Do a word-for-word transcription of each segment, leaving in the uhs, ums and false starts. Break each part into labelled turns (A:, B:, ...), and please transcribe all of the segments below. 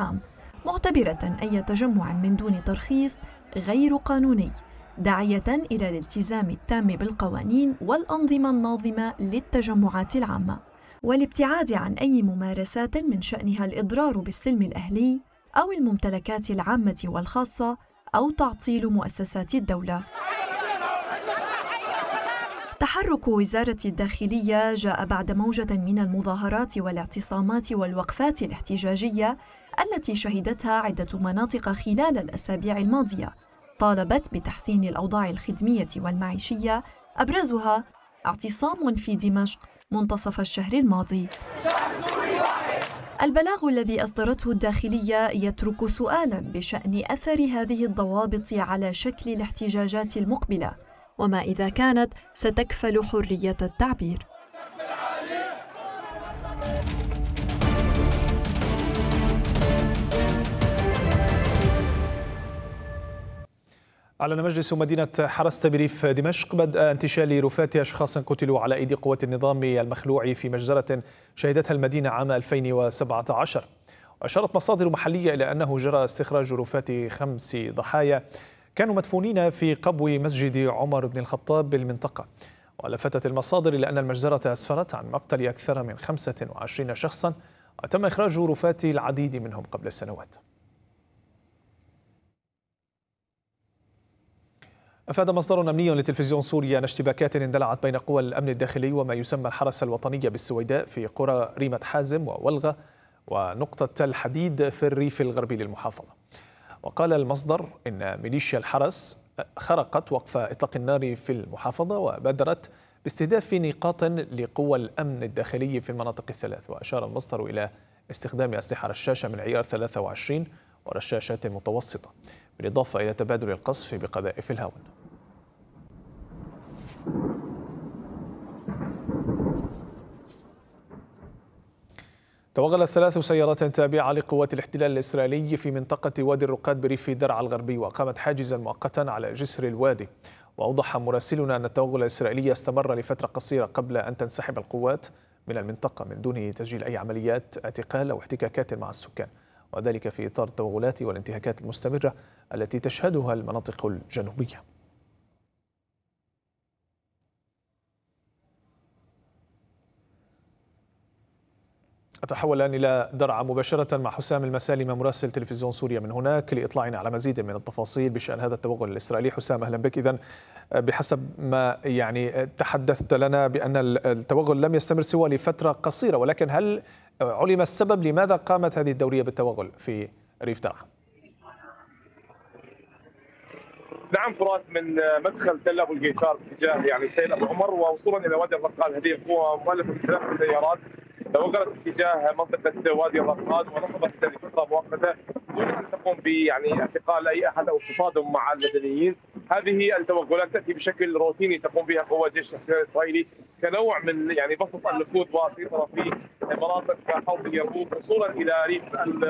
A: العام، معتبرة أي تجمع من دون ترخيص غير قانوني، داعية إلى الالتزام التام بالقوانين والأنظمة الناظمة للتجمعات العامة، والابتعاد عن أي ممارسات من شأنها الإضرار بالسلم الأهلي أو الممتلكات العامة والخاصة أو تعطيل مؤسسات الدولة. تحرك وزارة الداخلية جاء بعد موجة من المظاهرات والاعتصامات والوقفات الاحتجاجية التي شهدتها عدة مناطق خلال الأسابيع الماضية، طالبت بتحسين الأوضاع الخدمية والمعيشية، أبرزها اعتصام في دمشق منتصف الشهر الماضي. البلاغ الذي أصدرته الداخلية يترك سؤالاً بشأن أثر هذه الضوابط على شكل الاحتجاجات المقبلة، وما إذا كانت ستكفل حرية التعبير.
B: أعلن مجلس مدينة حرس بريف دمشق بدء انتشال رفات أشخاص قتلوا على أيدي قوات النظام المخلوع في مجزرة شهدتها المدينة عام ألفين وسبعة عشر. وأشارت مصادر محلية إلى أنه جرى استخراج رفات خمس ضحايا كانوا مدفونين في قبو مسجد عمر بن الخطاب بالمنطقة. ولفتت المصادر إلى أن المجزرة أسفرت عن مقتل أكثر من خمسة وعشرين شخصا، وتم إخراج رفات العديد منهم قبل سنوات. أفاد مصدر أمني لتلفزيون سوريا أن اشتباكات اندلعت بين قوى الأمن الداخلي وما يسمى الحرس الوطني بالسويداء في قرى ريمة حازم وولغة ونقطة الحديد في الريف الغربي للمحافظة. وقال المصدر إن ميليشيا الحرس خرقت وقف إطلاق النار في المحافظة وبادرت باستهداف نقاط لقوى الأمن الداخلي في المناطق الثلاث. وأشار المصدر إلى استخدام أسلحة رشاشة من عيار ثلاثة وعشرين ورشاشات متوسطة، بالإضافة إلى تبادل القصف بقذائف الهاون. توغلت ثلاث سيارات تابعة لقوات الاحتلال الإسرائيلي في منطقة وادي الرقاد بريف درعا الغربي، وأقامت حاجزا مؤقتا على جسر الوادي. وأوضح مراسلنا أن التوغل الإسرائيلي استمر لفترة قصيرة قبل أن تنسحب القوات من المنطقة من دون تسجيل أي عمليات اعتقال أو احتكاكات مع السكان، وذلك في إطار التوغلات والانتهاكات المستمرة التي تشهدها المناطق الجنوبية. أتحول الآن إلى درعا مباشرة مع حسام المسالمة مراسل تلفزيون سوريا من هناك لإطلاعنا على مزيد من التفاصيل بشأن هذا التوغل الإسرائيلي. حسام، أهلا بك. إذن بحسب ما يعني تحدثت لنا بأن التوغل لم يستمر سوى لفترة قصيرة، ولكن هل علم السبب لماذا قامت هذه الدورية بالتوغل في ريف درعا؟
C: نعم فرات، من مدخل تل ابو القيثار باتجاه يعني سيل ابو عمر ووصولا الى وادي الرقاد، هذه القوه مؤلفه من ثلاث سيارات توغلت باتجاه منطقه وادي الرقاد ونصبت لفتره مؤقته دون ان تقوم ب يعني اعتقال اي احد او التصادم مع المدنيين. هذه التوغلات تاتي بشكل روتيني تقوم بها قوات جيش الاحتلال الاسرائيلي كنوع من يعني بسط النفوذ والسيطره في مناطق حوض اليرموك وصولا الى ريف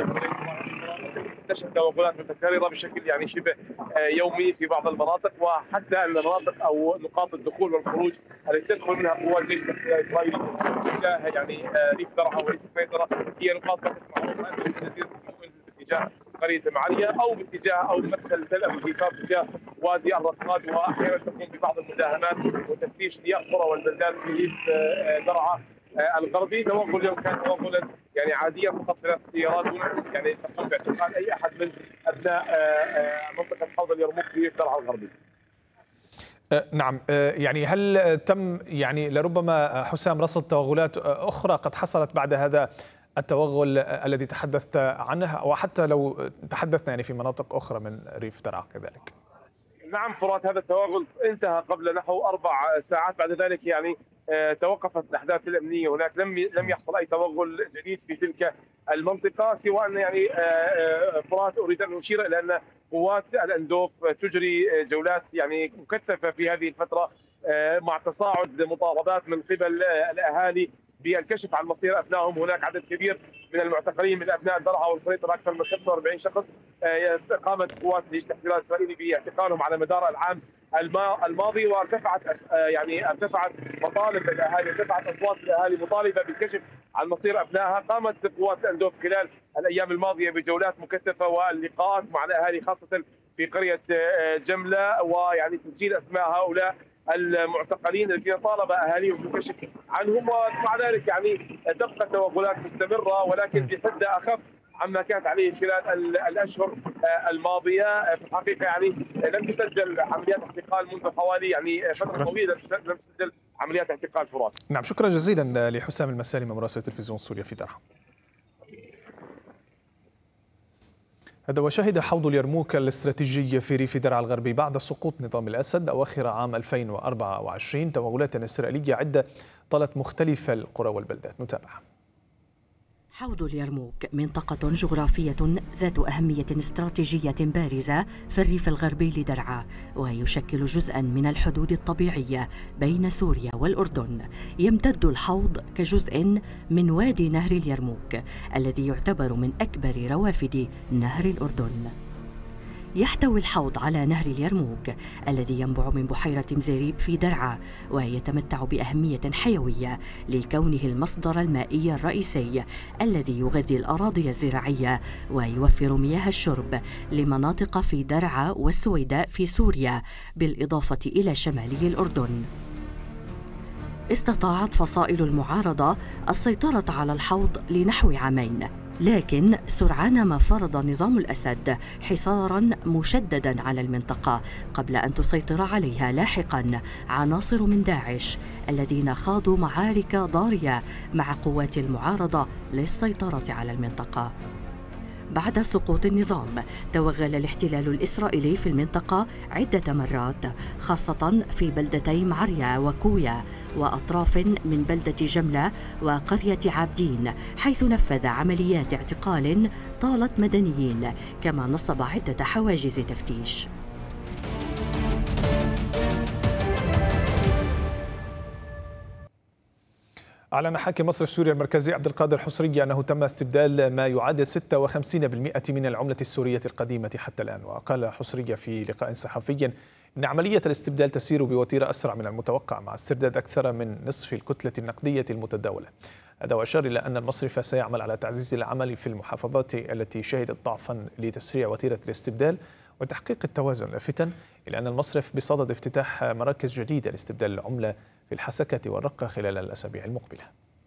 C: تشهد توغلات متكرره بشكل يعني شبه يومي في بعض المناطق، وحتى ان المناطق او نقاط الدخول والخروج التي تدخل منها قوات جيش الاحتلال الاسرائيلي تجاه يعني ريف درعا وريف الفيصله هي نقاط معروفه بجزيره المؤمن باتجاه قريه معاليه او باتجاه او مدخل تل ابو القيثار باتجاه وادي الرقاد، واحيانا تقوم ببعض المداهمات وتفتيش القرى والبلدان في ريف درعا الغربي. توغل اليوم كان توغلا يعني عاديا فقط ثلاث سيارات دون يعني تقوم باعتقال اي احد من ابناء منطقه حوض اليرموك في درعا الغربي.
B: نعم، يعني هل تم يعني لربما حسام رصد توغلات اخرى قد حصلت بعد هذا التوغل الذي تحدثت عنه، وحتى لو تحدثنا يعني في مناطق اخرى من ريف درعا كذلك؟
C: نعم فرات، هذا التوغل انتهى قبل نحو اربع ساعات، بعد ذلك يعني توقفت الاحداث الامنيه هناك، لم لم يحصل اي توغل جديد في تلك المنطقه، سوى ان يعني فرات اريد ان اشير الى ان قوات الاندوف تجري جولات يعني مكثفه في هذه الفتره مع تصاعد مطالبات من قبل الاهالي بالكشف عن مصير ابنائهم. هناك عدد كبير من المعتقلين من ابناء درعا والفريطه، اكثر من خمسة وأربعين شخص قامت قوات جيش الاحتلال الاسرائيلي باعتقالهم على مدار العام الماضي، وارتفعت يعني ارتفعت مطالب الاهالي، ارتفعت اصوات الاهالي مطالبه بالكشف عن مصير ابنائها. قامت قوات الاندوف خلال الايام الماضيه بجولات مكثفه واللقاءات مع الاهالي خاصه في قريه جمله، ويعني تسجيل اسماء هؤلاء المعتقلين الذين طالب اهاليهم بالكشف عنهم، ومع ذلك يعني تبقى التوغلات مستمره ولكن بحده اخف عما كانت عليه خلال الاشهر الماضيه. في الحقيقه يعني لم تسجل عمليات اعتقال منذ حوالي يعني فتره طويله، لم تسجل عمليات اعتقال فرات.
B: نعم، شكرا جزيلا لحسام المسالم مراسل تلفزيون سوريا في درعا. هذا وشهد حوض اليرموك الاستراتيجي في ريف درعا الغربي بعد سقوط نظام الأسد أواخر عام ألفين وأربعة وعشرين توغلات إسرائيلية عدة طالت مختلف القرى والبلدات. نتابع.
D: حوض اليرموك منطقة جغرافية ذات أهمية استراتيجية بارزة في الريف الغربي لدرعا، ويشكل جزءاً من الحدود الطبيعية بين سوريا والأردن. يمتد الحوض كجزء من وادي نهر اليرموك الذي يعتبر من أكبر روافد نهر الأردن. يحتوي الحوض على نهر اليرموك الذي ينبع من بحيرة مزيريب في درعا، ويتمتع بأهمية حيوية لكونه المصدر المائي الرئيسي الذي يغذي الأراضي الزراعية ويوفر مياه الشرب لمناطق في درعا والسويداء في سوريا بالإضافة إلى شمالي الأردن. استطاعت فصائل المعارضة السيطرة على الحوض لنحو عامين، لكن سرعان ما فرض نظام الأسد حصاراً مشدداً على المنطقة قبل أن تسيطر عليها لاحقاً عناصر من داعش الذين خاضوا معارك ضارية مع قوات المعارضة للسيطرة على المنطقة. بعد سقوط النظام توغل الاحتلال الإسرائيلي في المنطقة عدة مرات، خاصة في بلدتي معريا وكويا وأطراف من بلدة جملة وقرية عابدين، حيث نفذ عمليات اعتقال طالت مدنيين، كما نصب عدة حواجز تفتيش.
B: أعلن حاكم مصرف سوريا المركزي عبد القادر حصري أنه تم استبدال ما يعادل ستة وخمسين بالمئة من العملة السورية القديمة حتى الآن. وقال حصري في لقاء صحفي إن عملية الاستبدال تسير بوتيرة أسرع من المتوقع مع استرداد أكثر من نصف الكتلة النقدية المتداولة. هذا وأشار إلى أن المصرف سيعمل على تعزيز العمل في المحافظات التي شهدت ضعفا لتسريع وتيرة الاستبدال وتحقيق التوازن، لافتا إلى أن المصرف بصدد افتتاح مراكز جديدة لاستبدال العملة في الحسكة والرقة خلال الأسابيع المقبلة.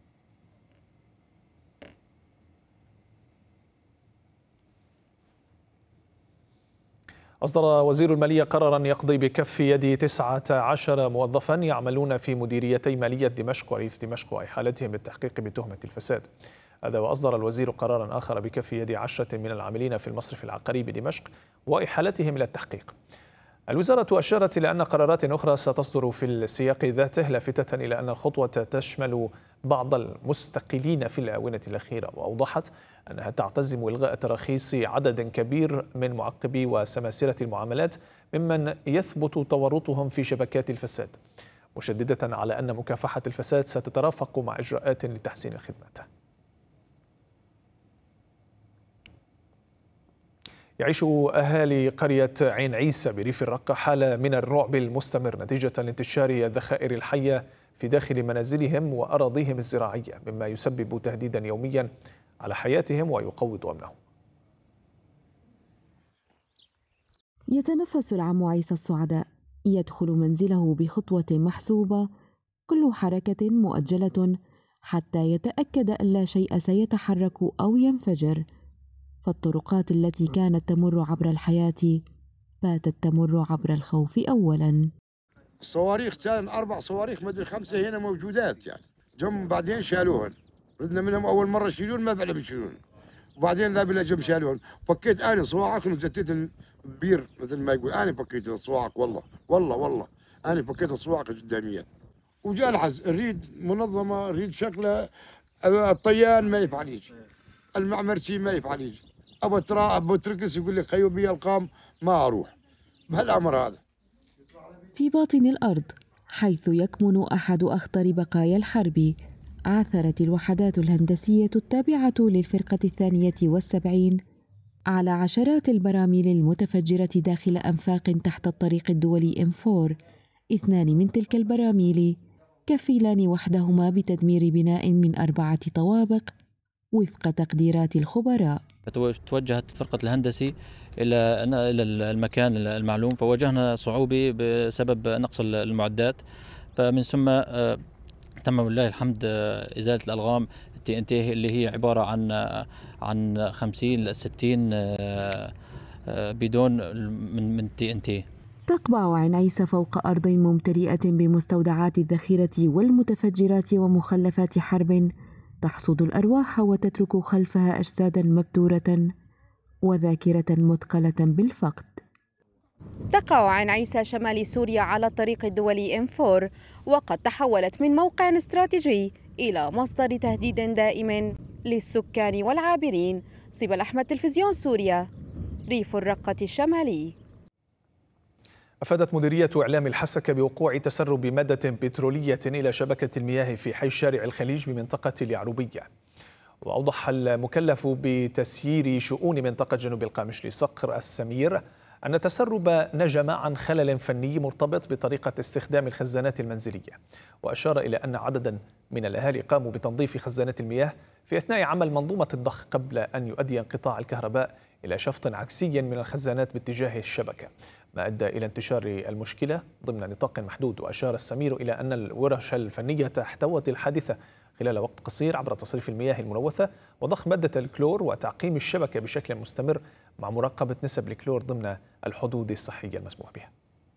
B: أصدر وزير المالية قرارا يقضي بكف يد تسعة عشر موظفا يعملون في مديريتي مالية دمشق وريف دمشق وإحالتهم للتحقيق بتهمة الفساد. هذا وأصدر الوزير قرارا آخر بكف يد عشرة من العاملين في المصرف العقاري بدمشق وإحالتهم إلى التحقيق. الوزارة أشارت إلى أن قرارات أخرى ستصدر في السياق ذاته، لافتة إلى أن الخطوة تشمل بعض المستقلين في الآونة الأخيرة، وأوضحت أنها تعتزم إلغاء تراخيص عدد كبير من معقبي وسماسرة المعاملات ممن يثبت تورطهم في شبكات الفساد، مشددة على أن مكافحة الفساد ستترافق مع إجراءات لتحسين الخدمات. يعيش أهالي قرية عين عيسى بريف الرقة حالة من الرعب المستمر نتيجة لانتشار الذخائر الحية في داخل منازلهم وأراضيهم الزراعية، مما يسبب تهديدا يوميا على حياتهم ويقوض أمنهم.
E: يتنفس العم عيسى السعداء، يدخل منزله بخطوة محسوبة، كل حركة مؤجلة حتى يتأكد أن لا شيء سيتحرك أو ينفجر، فالطرقات التي كانت تمر عبر الحياة باتت تمر عبر الخوف أولاً.
F: الصواريخ كان أربع صواريخ مدري خمسة هنا موجودات، يعني جم بعدين شالوهن، ردنا منهم أول مرة يشيلون ما بعلم يشيلون، وبعدين لا بلا جم شالوهن. فكيت أنا صواعق وزتيت البير مثل ما يقول، أنا فكيت الصواعق والله والله والله أنا فكيت الصواعق قداميات. وجاء الحز نريد منظمة، نريد شكله، الطيان ما يفعل يجي، المعمرشي ما يفعل يجي، أبو ترى أبو تركس يقول لك خيو بي القام ما أروح بهالأمر هذا.
E: في باطن الأرض حيث يكمن أحد أخطر بقايا الحرب، عثرت الوحدات الهندسية التابعة للفرقة الثانية والسبعين على عشرات البراميل المتفجرة داخل أنفاق تحت الطريق الدولي إم أربعة. اثنان من تلك البراميل كفيلان وحدهما بتدمير بناء من أربعة طوابق وفق تقديرات الخبراء.
G: توجهت فرقة الهندسي إلى إلى المكان المعلوم، فواجهنا صعوبة بسبب نقص المعدات، فمن ثم تم ولله الحمد إزالة الألغام التي إن تي اللي هي عبارة عن عن خمسين ل ستين بدون من من تي إن تي.
E: تقبع عين عيسى فوق أرض ممتلئة بمستودعات الذخيرة والمتفجرات ومخلفات حرب تحصد الأرواح وتترك خلفها أجسادا مبتورة وذاكرة مثقلة بالفقد.
H: تقع عين عيسى شمال سوريا على الطريق الدولي إم أربعة، وقد تحولت من موقع استراتيجي إلى مصدر تهديد دائم للسكان والعابرين. صبا الأحمد، تلفزيون سوريا، ريف الرقة الشمالي.
B: أفادت مديرية إعلام الحسكة بوقوع تسرب مادة بترولية إلى شبكة المياه في حي شارع الخليج بمنطقة اليعروبية. وأوضح المكلف بتسيير شؤون منطقة جنوب القامشلي صقر السمير أن التسرب نجم عن خلل فني مرتبط بطريقة استخدام الخزانات المنزلية، وأشار إلى أن عددا من الأهالي قاموا بتنظيف خزانات المياه في أثناء عمل منظومة الضخ قبل أن يؤدي انقطاع الكهرباء إلى شفط عكسي من الخزانات باتجاه الشبكة، ما أدى إلى انتشار المشكلة ضمن نطاق محدود. وأشار السمير إلى أن الورش الفنية احتوت الحادثة خلال وقت قصير عبر تصريف المياه الملوثة وضخ مادة الكلور وتعقيم الشبكة بشكل مستمر مع مراقبة نسب الكلور ضمن الحدود الصحية المسموح بها.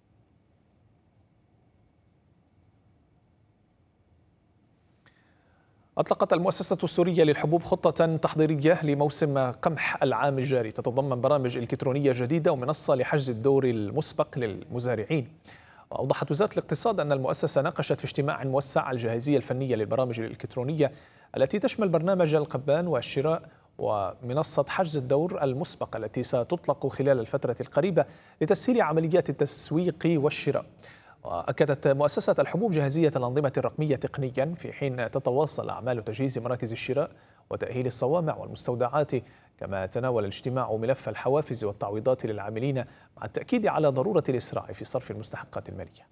B: أطلقت المؤسسة السورية للحبوب خطة تحضيرية لموسم قمح العام الجاري تتضمن برامج إلكترونية جديدة ومنصة لحجز الدور المسبق للمزارعين. وأوضحت وزارة الاقتصاد أن المؤسسة ناقشت في اجتماع موسع الجاهزية الفنية للبرامج الإلكترونية التي تشمل برنامج القبان والشراء ومنصة حجز الدور المسبق التي ستطلق خلال الفترة القريبة لتسهيل عمليات التسويق والشراء. وأكدت مؤسسة الحبوب جاهزية الأنظمة الرقمية تقنيا في حين تتواصل أعمال تجهيز مراكز الشراء وتأهيل الصوامع والمستودعات، كما تناول الاجتماع ملف الحوافز والتعويضات للعاملين مع التأكيد على ضرورة الإسراع في صرف المستحقات المالية.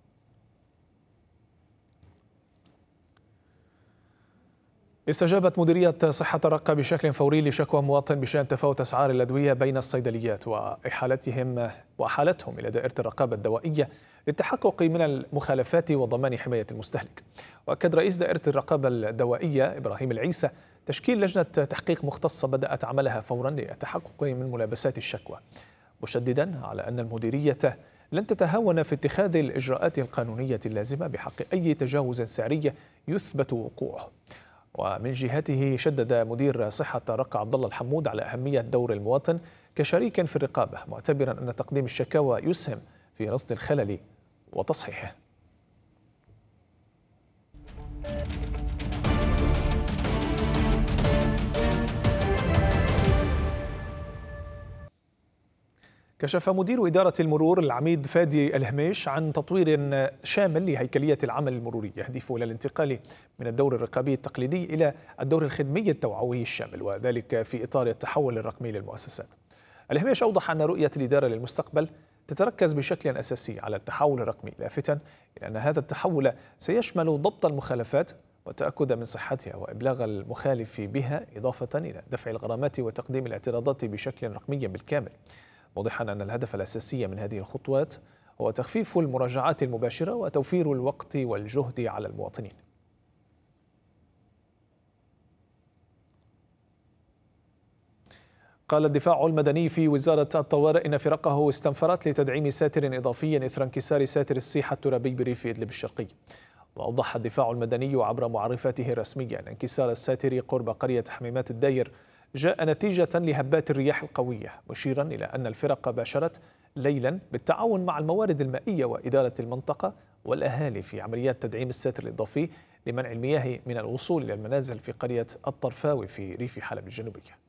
B: استجابت مديرية صحة الرقة بشكل فوري لشكوى مواطن بشأن تفاوت أسعار الأدوية بين الصيدليات وإحالتهم وأحالتهم إلى دائرة الرقابة الدوائية للتحقق من المخالفات وضمان حماية المستهلك. وأكد رئيس دائرة الرقابة الدوائية إبراهيم العيسى تشكيل لجنة تحقيق مختصة بدأت عملها فورا للتحقق من ملابسات الشكوى، مشددا على أن المديرية لن تتهاون في اتخاذ الإجراءات القانونية اللازمة بحق أي تجاوز سعري يثبت وقوعه. ومن جهته شدد مدير صحة الرقة عبد الله الحمود على أهمية دور المواطن كشريك في الرقابة، معتبرا أن تقديم الشكاوى يسهم في رصد الخلل وتصحيحه. كشف مدير إدارة المرور العميد فادي الهميش عن تطوير شامل لهيكلية العمل المروري يهدف إلى الانتقال من الدور الرقابي التقليدي إلى الدور الخدمي التوعوي الشامل، وذلك في إطار التحول الرقمي للمؤسسات. الهميش أوضح أن رؤية الإدارة للمستقبل تتركز بشكل أساسي على التحول الرقمي، لافتا إلى أن هذا التحول سيشمل ضبط المخالفات والتأكد من صحتها وإبلاغ المخالف بها، إضافة إلى دفع الغرامات وتقديم الاعتراضات بشكل رقمي بالكامل، موضحا أن الهدف الأساسي من هذه الخطوات هو تخفيف المراجعات المباشرة وتوفير الوقت والجهد على المواطنين. قال الدفاع المدني في وزارة الطوارئ إن فرقه استنفرت لتدعيم ساتر إضافي إثر انكسار ساتر السيحة الترابي بريف إدلب الشرقي. وأوضح الدفاع المدني عبر معرفته الرسمية أن انكسار الساتر قرب قرية حميمات الداير جاء نتيجة لهبات الرياح القوية، مشيرا إلى أن الفرق باشرت ليلا بالتعاون مع الموارد المائية وإدارة المنطقة والأهالي في عمليات تدعيم الساتر الإضافي لمنع المياه من الوصول إلى المنازل في قرية الطرفاوي في ريف حلب الجنوبية.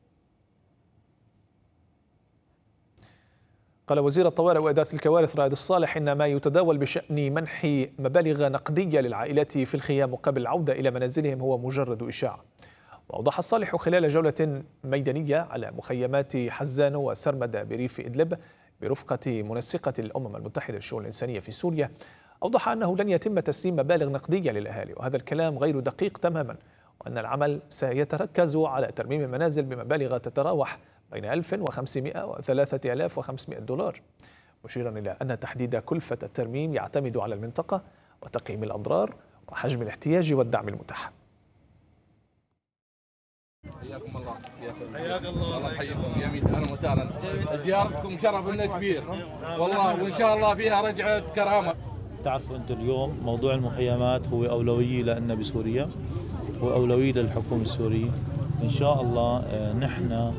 B: قال وزير الطوارئ وإدارة الكوارث رائد الصالح إن ما يتداول بشأن منح مبالغ نقدية للعائلات في الخيام مقابل العودة إلى منازلهم هو مجرد إشاعة. وأوضح الصالح خلال جولة ميدانية على مخيمات حزانو وسرمدة بريف إدلب برفقة منسقة الأمم المتحدة للشؤون الإنسانية في سوريا أوضح أنه لن يتم تسليم مبالغ نقدية للأهالي، وهذا الكلام غير دقيق تماما، وأن العمل سيتركز على ترميم المنازل بمبالغ تتراوح بين ألف وخمسمائة وثلاثة آلاف وخمسمائة دولار، مشيرا إلى أن تحديد كلفة الترميم يعتمد على المنطقة وتقييم الأضرار وحجم الاحتياج والدعم المتاح.
I: حياكم الله. حياك الله. الله يحييكم يمين، اهلا وسهلا. زيارتكم شرف لنا كبير والله، وان شاء الله فيها رجعه كرامه.
J: تعرفوا انتم اليوم موضوع المخيمات هو اولويه لنا بسوريا، هو اولويه للحكومه السوريه. ان شاء الله نحن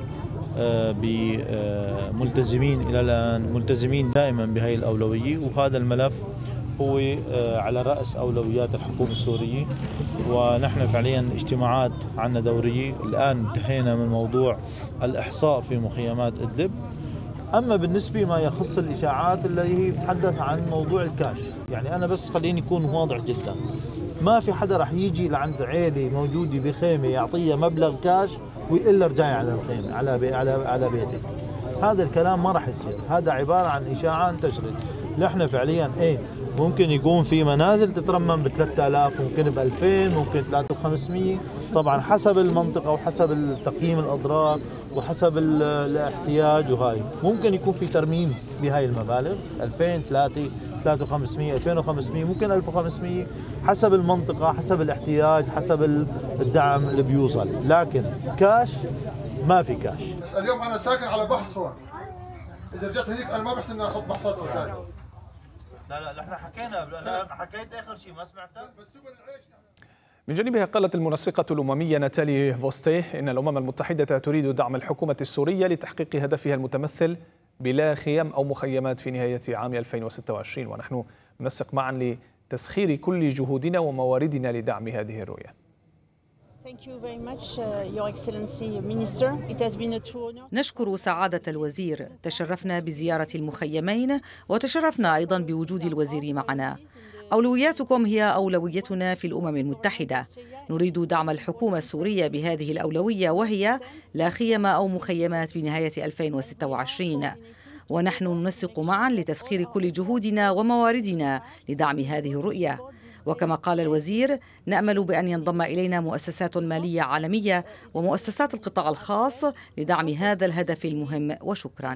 J: ملتزمين الى الان، ملتزمين دائما بهي الاولويه، وهذا الملف هو على رأس أولويات الحكومة السورية. ونحن فعليا اجتماعات عنا دورية. الآن انتهينا من موضوع الإحصاء في مخيمات إدلب. أما بالنسبة ما يخص الإشاعات اللي هي بتتحدث عن موضوع الكاش، يعني أنا بس خليني أكون واضح جدا، ما في حدا رح يجي لعند عيلة موجودة بخيمة يعطيها مبلغ كاش ويقول له ارجعي على الخيمة على بي على على بيتك. هذا الكلام ما رح يصير، هذا عبارة عن إشاعة انتشرت. نحن فعليا إيه ممكن يكون في منازل تترمم ب ثلاثة آلاف، ممكن ب ألفين، ممكن ثلاثة آلاف وخمسمائة، طبعا حسب المنطقة وحسب تقييم الأضرار وحسب الاحتياج. وهاي ممكن يكون في ترميم بهاي المبالغ ألفين، ثلاثة، ثلاثة آلاف وخمسمائة، ألفين وخمسمائة، ممكن ألف وخمسمائة، حسب المنطقة، حسب الاحتياج، حسب الدعم اللي بيوصل. لكن كاش ما في كاش.
K: اليوم أنا ساكن على بحص هون، إذا جت هنيك أنا ما بحس إني أخذ بحصات وكاي.
J: لا لا احنا حكينا، انا حكيت اخر شيء ما سمعته.
B: من جانبها قالت المنسقة الأممية ناتالي فوستيه إن الأمم المتحدة تريد دعم الحكومة السورية لتحقيق هدفها المتمثل بلا خيام أو مخيمات في نهاية عام ألفين وستة وعشرين، ونحن ننسق معا لتسخير كل جهودنا ومواردنا لدعم هذه الرؤية.
L: نشكر سعادة الوزير، تشرفنا بزيارة المخيمين وتشرفنا أيضا بوجود الوزير معنا. أولوياتكم هي أولويتنا في الأمم المتحدة. نريد دعم الحكومة السورية بهذه الأولوية، وهي لا خيم أو مخيمات بنهاية ألفين وستة وعشرين، ونحن ننسق معا لتسخير كل جهودنا ومواردنا لدعم هذه الرؤية. وكما قال الوزير، نأمل بأن ينضم إلينا مؤسسات مالية عالمية ومؤسسات القطاع الخاص لدعم هذا الهدف المهم. وشكرا.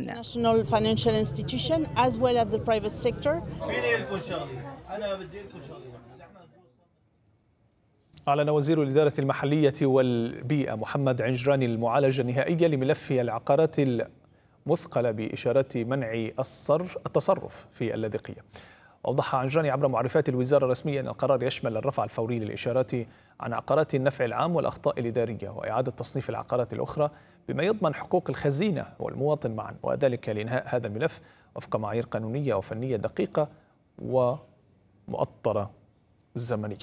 B: أعلن وزير الإدارة المحلية والبيئة محمد عنجراني المعالجة النهائية لملف العقارات المثقلة بإشارات منع التصرف في اللاذقية. أوضح عنجراني عبر معرفات الوزارة الرسمية أن القرار يشمل الرفع الفوري للإشارات عن عقارات النفع العام والأخطاء الإدارية وإعادة تصنيف العقارات الأخرى بما يضمن حقوق الخزينة والمواطن معا، وذلك لإنهاء هذا الملف وفق معايير قانونية وفنية دقيقة ومؤطرة زمنيا.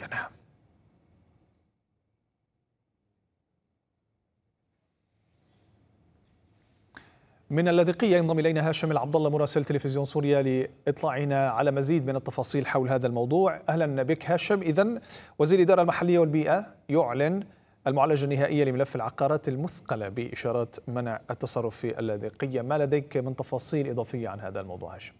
B: من اللاذقية ينضم إلينا هاشم العبد الله مراسل تلفزيون سوريا لإطلاعنا على مزيد من التفاصيل حول هذا الموضوع. أهلا بك هاشم. إذن وزير الإدارة المحلية والبيئة يعلن المعالجة النهائية لملف العقارات المثقلة بإشارات منع التصرف في اللاذقية، ما لديك من تفاصيل إضافية عن هذا الموضوع هاشم؟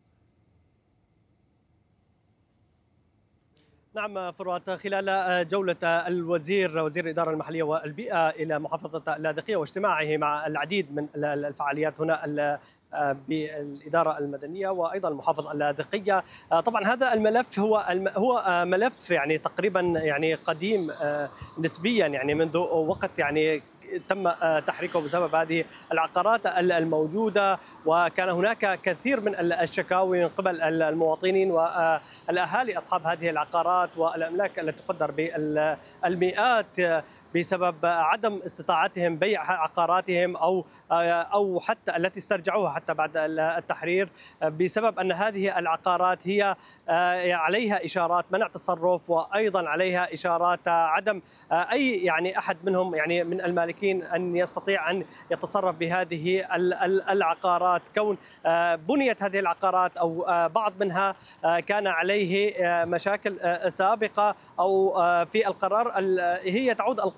M: نعم فروات، خلال جولة الوزير وزير الإدارة المحلية والبيئة إلى محافظة اللاذقية واجتماعه مع العديد من الفعاليات هنا بالإدارة المدنية وأيضا المحافظة اللاذقية، طبعا هذا الملف هو هو ملف يعني تقريبا يعني قديم نسبيا، يعني منذ وقت يعني تم تحريكه بسبب هذه العقارات الموجودة، وكان هناك كثير من الشكاوي من قبل المواطنين والأهالي أصحاب هذه العقارات والأملاك التي تقدر بالمئات بسبب عدم استطاعتهم بيع عقاراتهم أو أو حتى التي استرجعوها حتى بعد التحرير، بسبب أن هذه العقارات هي عليها إشارات منع تصرف وأيضا عليها إشارات عدم أي يعني أحد منهم يعني من المالكين أن يستطيع أن يتصرف بهذه العقارات، كون بنيت هذه العقارات أو بعض منها كان عليه مشاكل سابقة أو في القرار هي تعود القصة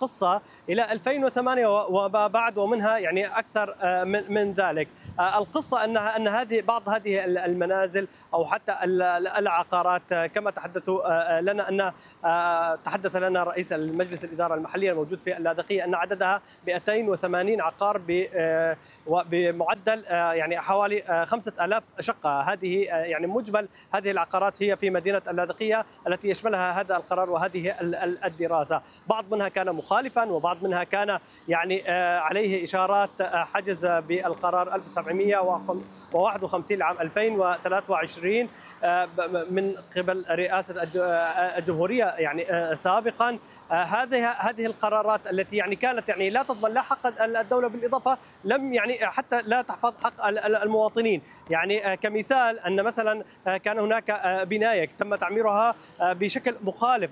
M: القصة إلى ألفين وثمانية وما بعد ومنها يعني أكثر من ذلك. القصة أن أن هذه بعض هذه المنازل أو حتى العقارات كما تحدثوا لنا أن تحدث لنا رئيس المجلس الإدارة المحلية الموجود في اللاذقية أن عددها مئتين وثمانين عقار بمعدل يعني حوالي خمسة آلاف شقة. هذه يعني مجمل هذه العقارات هي في مدينة اللاذقية التي يشملها هذا القرار وهذه الدراسة. بعض منها كان مخالفا وبعض منها كان يعني عليه إشارات حجز بالقرار ألف وسبعمئة وواحد وخمسين لعام ألفين وثلاثة وعشرين من قبل رئاسة الجمهورية يعني سابقا. هذه هذه القرارات التي يعني كانت يعني لا تضمن لا حق الدولة بالإضافة لم يعني حتى لا تحفظ حق المواطنين. يعني كمثال أن مثلا كان هناك بناية تم تعميرها بشكل مخالف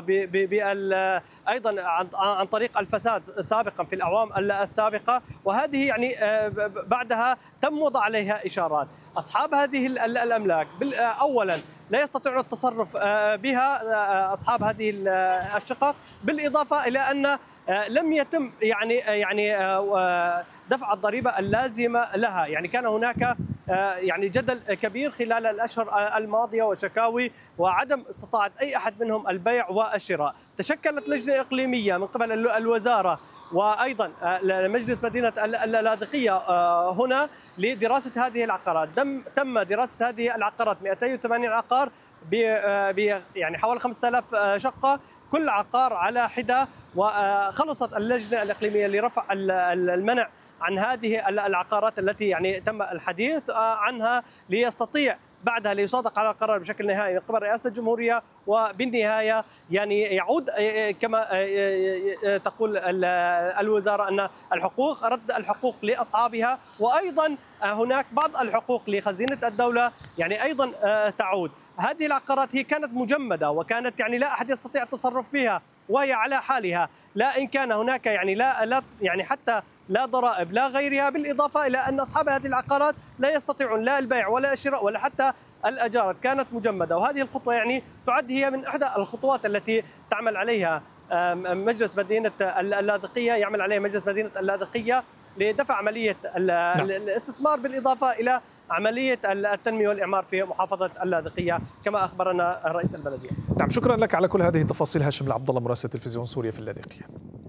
M: أيضا عن طريق الفساد سابقا في الأعوام السابقة، وهذه يعني بعدها تم وضع عليها إشارات. أصحاب هذه الأملاك أولا لا يستطيعون التصرف بها أصحاب هذه الشقق، بالإضافة إلى أن لم يتم يعني يعني دفع الضريبة اللازمة لها. يعني كان هناك يعني جدل كبير خلال الأشهر الماضية وشكاوي وعدم استطاعة أي أحد منهم البيع والشراء. تشكلت لجنة إقليمية من قبل الوزارة وأيضا مجلس مدينة اللاذقية هنا لدراسة هذه العقارات. تم دراسة هذه العقارات مئتين وثمانين عقار ب يعني حوالي خمسة آلاف شقة كل عقار على حدة، وخلصت اللجنة الإقليمية لرفع المنع عن هذه العقارات التي يعني تم الحديث عنها ليستطيع بعدها ليصادق على القرار بشكل نهائي من قبل رئاسة الجمهورية، وبالنهاية يعني يعود كما تقول الوزارة أن الحقوق رد الحقوق لأصحابها، وأيضا هناك بعض الحقوق لخزينة الدولة يعني أيضا تعود. هذه العقارات هي كانت مجمدة وكانت يعني لا أحد يستطيع التصرف فيها وهي على حالها، لا إن كان هناك يعني لا لا يعني حتى لا ضرائب لا غيرها، بالإضافة إلى أن أصحاب هذه العقارات لا يستطيعون لا البيع ولا الشراء ولا حتى الأجارة، كانت مجمدة. وهذه الخطوة يعني تعد هي من إحدى الخطوات التي تعمل عليها مجلس مدينة اللاذقية يعمل عليها مجلس مدينة اللاذقية لدفع عملية الاستثمار، بالإضافة إلى عملية التنمية والإعمار في محافظة اللاذقية كما أخبرنا رئيس البلدية.
B: نعم، شكرا لك على كل هذه التفاصيل هاشم العبد الله مراسل تلفزيون سوريا في اللاذقية.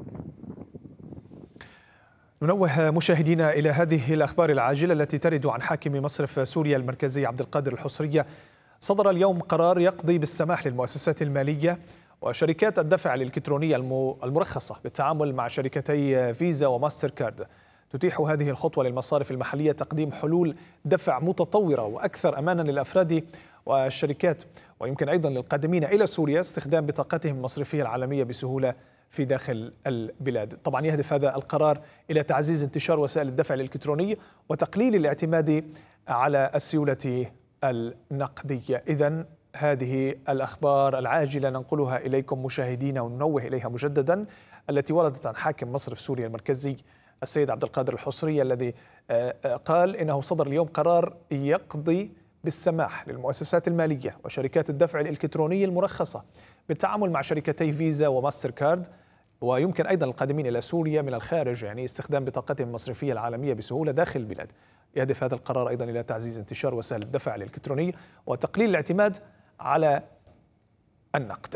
B: ننوه مشاهدينا إلى هذه الأخبار العاجلة التي ترد عن حاكم مصرف سوريا المركزي عبد القادر الحصرية. صدر اليوم قرار يقضي بالسماح للمؤسسات المالية وشركات الدفع الإلكترونية المرخصة بالتعامل مع شركتي فيزا وماستر كارد. تتيح هذه الخطوة للمصارف المحلية تقديم حلول دفع متطورة وأكثر أمانا للأفراد والشركات، ويمكن أيضا للقادمين إلى سوريا استخدام بطاقتهم المصرفية العالمية بسهولة في داخل البلاد. طبعا يهدف هذا القرار إلى تعزيز انتشار وسائل الدفع الإلكتروني وتقليل الاعتماد على السيولة النقدية. إذن هذه الأخبار العاجلة ننقلها إليكم مشاهدينا وننوه إليها مجددا، التي وردت عن حاكم مصرف سوريا المركزي السيد عبد القادر الحصري الذي قال إنه صدر اليوم قرار يقضي بالسماح للمؤسسات المالية وشركات الدفع الإلكتروني المرخصة بالتعامل مع شركتي فيزا وماستر كارد، ويمكن أيضا القادمين إلى سوريا من الخارج يعني استخدام بطاقتهم المصرفية العالمية بسهولة داخل البلاد. يهدف هذا القرار أيضا إلى تعزيز انتشار وسائل الدفع الإلكتروني وتقليل الاعتماد على النقد.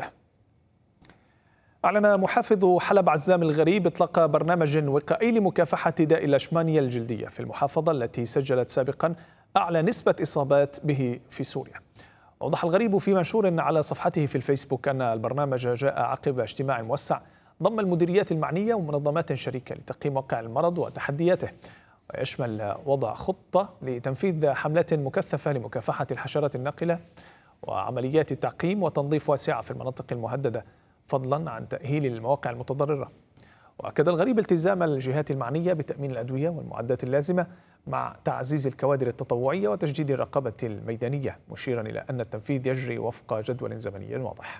B: أعلن محافظ حلب عزام الغريب إطلاق برنامج وقائي لمكافحة داء الأشمانية الجلدية في المحافظة التي سجلت سابقا أعلى نسبة إصابات به في سوريا. أوضح الغريب في منشور على صفحته في الفيسبوك أن البرنامج جاء عقب اجتماع موسع ضم المديريات المعنية ومنظمات شريكة لتقييم واقع المرض وتحدياته، ويشمل وضع خطة لتنفيذ حملات مكثفة لمكافحة الحشرات الناقلة وعمليات تعقيم وتنظيف واسعة في المناطق المهددة، فضلا عن تأهيل المواقع المتضررة. وأكد الغريب التزام الجهات المعنية بتأمين الأدوية والمعدات اللازمة مع تعزيز الكوادر التطوعية وتجديد الرقابة الميدانية، مشيرا إلى أن التنفيذ يجري وفق جدول زمني واضح.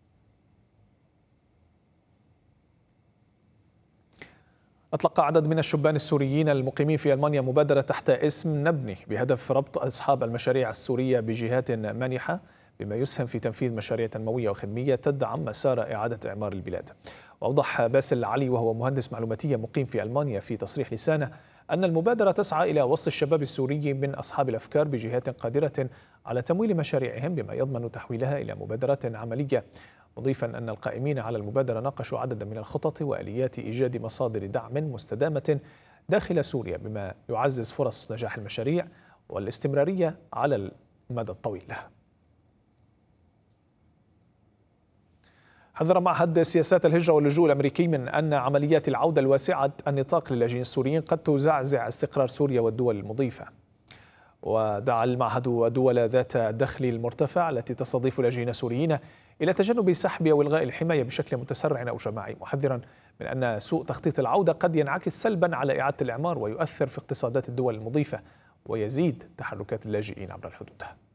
B: أطلق عدد من الشبان السوريين المقيمين في ألمانيا مبادرة تحت اسم نبني بهدف ربط أصحاب المشاريع السورية بجهات مانحة بما يسهم في تنفيذ مشاريع تنموية وخدمية تدعم مسار إعادة إعمار البلاد. وأوضح باسل علي وهو مهندس معلوماتية مقيم في ألمانيا في تصريح لسانه أن المبادرة تسعى إلى وصل الشباب السوري من أصحاب الأفكار بجهات قادرة على تمويل مشاريعهم بما يضمن تحويلها إلى مبادرات عملية، مضيفا أن القائمين على المبادرة ناقشوا عددا من الخطط وآليات إيجاد مصادر دعم مستدامة داخل سوريا بما يعزز فرص نجاح المشاريع والاستمرارية على المدى الطويل. حذر معهد سياسات الهجرة واللجوء الأمريكي من أن عمليات العودة الواسعة النطاق للاجئين السوريين قد تزعزع استقرار سوريا والدول المضيفة. ودعا المعهد الدول ذات الدخل المرتفع التي تستضيف لاجئين سوريين إلى تجنب سحب أو إلغاء الحماية بشكل متسرع أو جماعي، محذرا من أن سوء تخطيط العودة قد ينعكس سلبا على إعادة الإعمار ويؤثر في اقتصادات الدول المضيفة ويزيد تحركات اللاجئين عبر الحدود.